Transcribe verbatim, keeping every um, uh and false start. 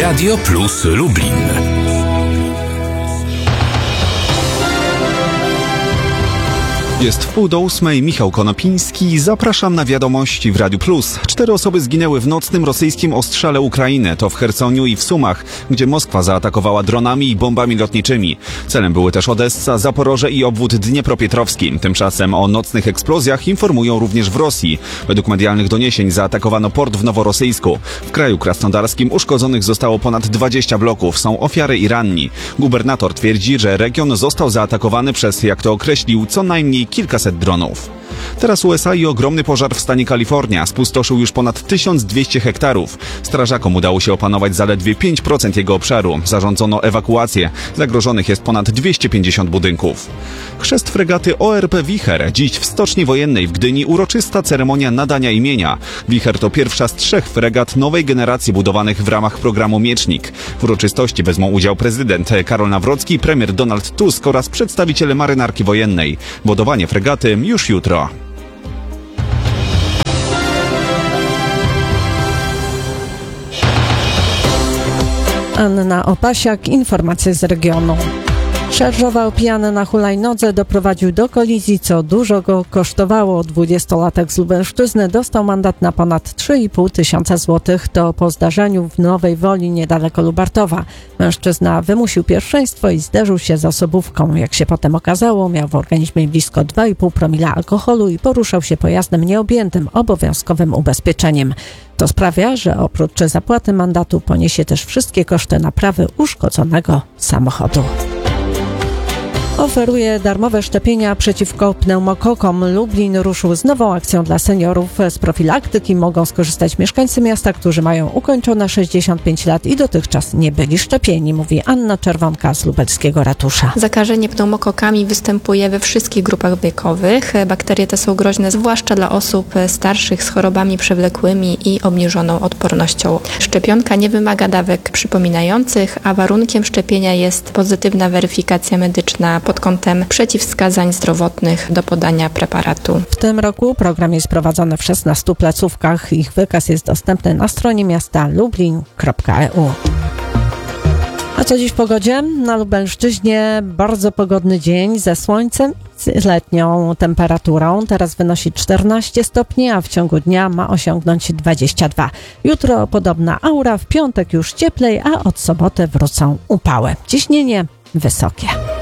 Radio Plus Lublin. Jest wpół do ósmej, Michał Konopiński. Zapraszam na wiadomości w Radiu Plus. Cztery osoby zginęły w nocnym rosyjskim ostrzale Ukrainy. To w Chersoniu i w Sumach, gdzie Moskwa zaatakowała dronami i bombami lotniczymi. Celem były też Odessa, Zaporoże i obwód dniepropietrowski. Tymczasem o nocnych eksplozjach informują również w Rosji. Według medialnych doniesień zaatakowano port w Noworosyjsku. W kraju krasnodarskim uszkodzonych zostało ponad dwadzieścia bloków. Są ofiary i ranni. Gubernator twierdzi, że region został zaatakowany przez, jak to określił, co najmniej kilkaset dronów. Teraz U S A i ogromny pożar w stanie Kalifornia spustoszył już ponad tysiąc dwieście hektarów. Strażakom udało się opanować zaledwie pięć procent jego obszaru. Zarządzono ewakuację. Zagrożonych jest ponad dwieście pięćdziesiąt budynków. Chrzest fregaty O R P Wicher. Dziś w Stoczni Wojennej w Gdyni uroczysta ceremonia nadania imienia. Wicher to pierwsza z trzech fregat nowej generacji budowanych w ramach programu Miecznik. W uroczystości wezmą udział prezydent Karol Nawrocki, premier Donald Tusk oraz przedstawiciele marynarki wojennej. Budowanie fregaty już jutro. Anna Opasiak, informacje z regionu. Szarżował pijany na hulajnodze, doprowadził do kolizji, co dużo go kosztowało. dwudziestolatek z Lubelszczyzny dostał mandat na ponad trzy i pół tysiąca złotych. To po zdarzeniu w Nowej Woli niedaleko Lubartowa. Mężczyzna wymusił pierwszeństwo i zderzył się z osobówką. Jak się potem okazało, miał w organizmie blisko dwa i pół promila alkoholu i poruszał się pojazdem nieobjętym obowiązkowym ubezpieczeniem. To sprawia, że oprócz zapłaty mandatu poniesie też wszystkie koszty naprawy uszkodzonego samochodu. Oferuje darmowe szczepienia przeciwko pneumokokom. Lublin ruszył z nową akcją dla seniorów. Z profilaktyki mogą skorzystać mieszkańcy miasta, którzy mają ukończone sześćdziesiąt pięć lat i dotychczas nie byli szczepieni, mówi Anna Czerwonka z lubelskiego ratusza. Zakażenie pneumokokami występuje we wszystkich grupach wiekowych. Bakterie te są groźne zwłaszcza dla osób starszych z chorobami przewlekłymi i obniżoną odpornością. Szczepionka nie wymaga dawek przypominających, a warunkiem szczepienia jest pozytywna weryfikacja medyczna pod kątem przeciwwskazań zdrowotnych do podania preparatu. W tym roku program jest prowadzony w szesnastu placówkach. Ich wykaz jest dostępny na stronie miasta lublin kropka e u. A co dziś w pogodzie? Na Lubelszczyźnie bardzo pogodny dzień ze słońcem i z letnią temperaturą. Teraz wynosi czternaście stopni, a w ciągu dnia ma osiągnąć dwadzieścia dwa. Jutro podobna aura, w piątek już cieplej, a od soboty wrócą upały. Ciśnienie wysokie.